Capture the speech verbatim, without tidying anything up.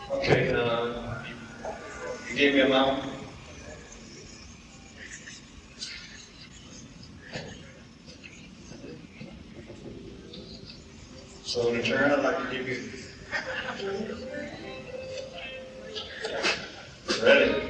Okay, uh, you gave me a amount. So in return, I'd like to give you. Ready?